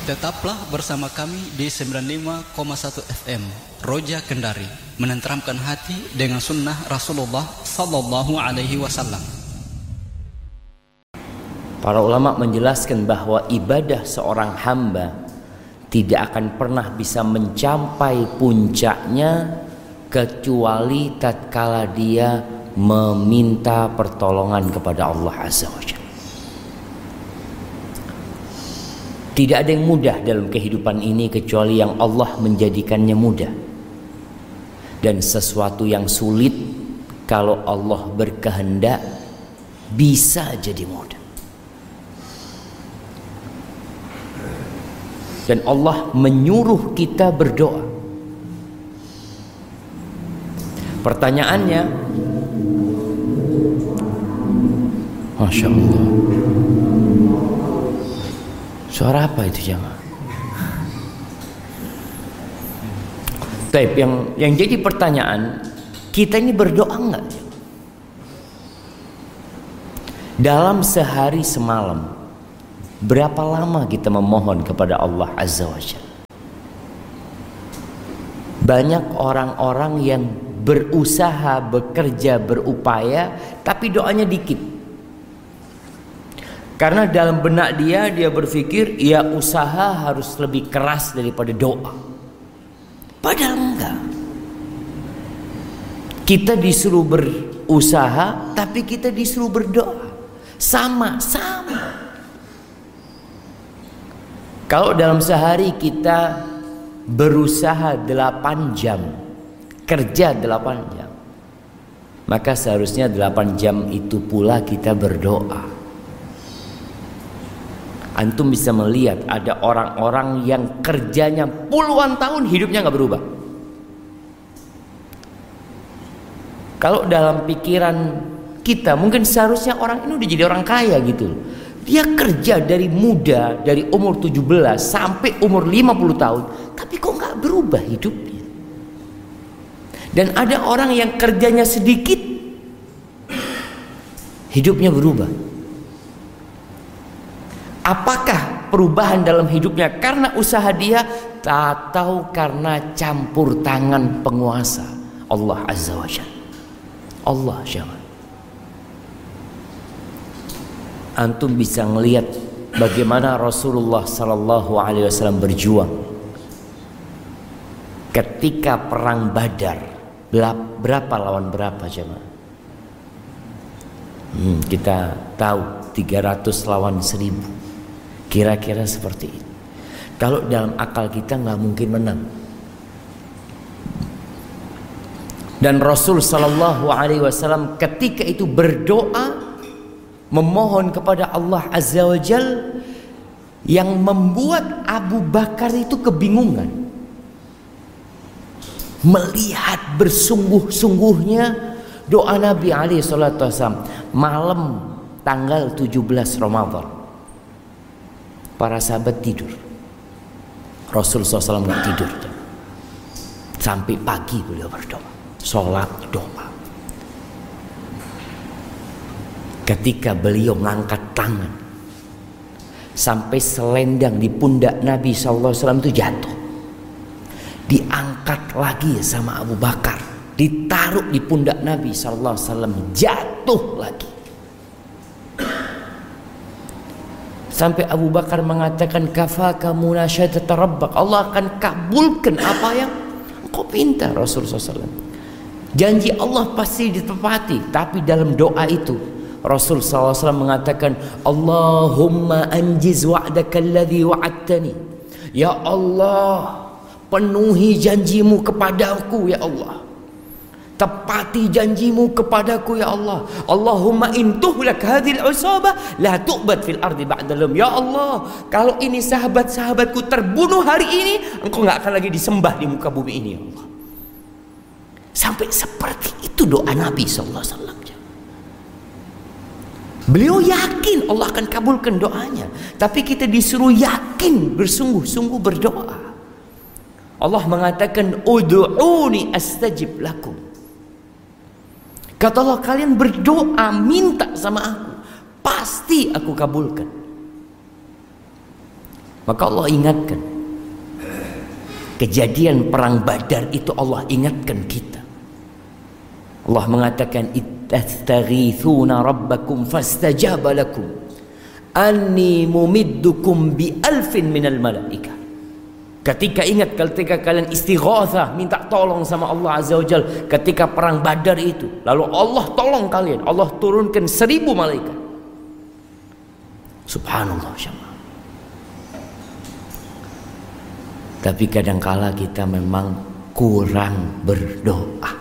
Tetaplah bersama kami di 95,1 FM Roja Kendari, menenteramkan hati dengan sunnah Rasulullah Sallallahu Alaihi Wasallam. Para ulama menjelaskan bahwa ibadah seorang hamba tidak akan pernah bisa mencapai puncaknya kecuali tatkala dia meminta pertolongan kepada Allah Azza wa Jalla. Tidak ada yang mudah dalam kehidupan ini kecuali yang Allah menjadikannya mudah. Dan sesuatu yang sulit kalau Allah berkehendak bisa jadi mudah. Dan Allah menyuruh kita berdoa. Pertanyaannya, Masya Allah, suara apa itu jemaah? Taib, yang jadi pertanyaan, kita ini berdoa enggak? Dalam sehari semalam, berapa lama kita memohon kepada Allah Azza wa Jalla? Banyak orang-orang yang berusaha, bekerja, berupaya, tapi doanya dikit. Karena dalam benak dia berpikir, ya usaha harus lebih keras daripada doa. Padahal enggak. Kita disuruh berusaha, tapi kita disuruh berdoa. Sama-sama. Kalau dalam sehari kita berusaha 8 jam, kerja 8 jam, maka seharusnya 8 jam itu pula kita berdoa. Antum bisa melihat ada orang-orang yang kerjanya puluhan tahun hidupnya nggak berubah. Kalau dalam pikiran kita mungkin seharusnya orang ini udah jadi orang kaya gitu. Dia kerja dari muda, dari umur 17 sampai umur 50 tahun, tapi kok nggak berubah hidupnya. Dan ada orang yang kerjanya sedikit, hidupnya berubah. Apakah perubahan dalam hidupnya karena usaha dia atau karena campur tangan penguasa Allah Azza wa Jalla? Allah jangan. Antum bisa melihat bagaimana Rasulullah Sallallahu Alaihi Wasallam berjuang ketika perang Badar. Berapa lawan berapa jemaah? Kita tahu 300 lawan 1000. Kira-kira seperti itu. Kalau dalam akal kita nggak mungkin menang. Dan Rasul Sallallahu Alaihi Wasallam ketika itu berdoa, memohon kepada Allah Azza wa Jal, yang membuat Abu Bakar itu kebingungan. Melihat bersungguh-sungguhnya doa Nabi alaihi salatu wasallam malam tanggal 17 Ramadan. Para sahabat tidur. Rasul SAW nggak tidur. Sampai pagi beliau berdoa. Sholat doa. Ketika beliau mengangkat tangan, sampai selendang di pundak Nabi SAW itu jatuh. Diangkat lagi sama Abu Bakar. Ditaruh di pundak Nabi SAW. Jatuh lagi. Sampai Abu Bakar mengatakan, kafaka munasyatat rabbak, Allah akan kabulkan apa yang engkau minta. Rasulullah SAW, janji Allah pasti ditepati. Tapi dalam doa itu Rasul SAW mengatakan, Allahumma anjiz wa'daka alladhi wa'adtani. Ya Allah, penuhi janjimu kepadaku ya Allah. Tepati janjimu kepadaku ya Allah. Allahumma intuhlak hadhil usabah la tu'bad fil ardi ba'dalum. Ya Allah, kalau ini sahabat-sahabatku terbunuh hari ini, engkau gak akan lagi disembah di muka bumi ini ya Allah. Sampai seperti itu doa Nabi SAW. Beliau yakin Allah akan kabulkan doanya. Tapi kita disuruh yakin, bersungguh-sungguh berdoa. Allah mengatakan, ud'uni astajib lakum. Kata Allah, kalian berdoa, minta sama aku, pasti aku kabulkan. Maka Allah ingatkan. Kejadian perang Badar itu Allah ingatkan kita. Allah mengatakan ittastaghithuna rabbakum fastajaba lakum anni mumiddukum bi alfin minal malaika. Ketika ingat, ketika kalian istighatsah, minta tolong sama Allah Azza wa Jalla ketika perang Badar itu, lalu Allah tolong kalian, Allah turunkan 1000 malaikat. Subhanallah. Tapi kadangkala kita memang kurang berdoa.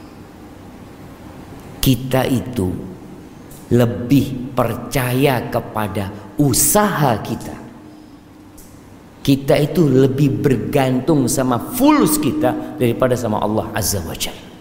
Kita itu lebih percaya kepada usaha kita. Kita itu lebih bergantung sama fulus kita daripada sama Allah Azza wa Jalla.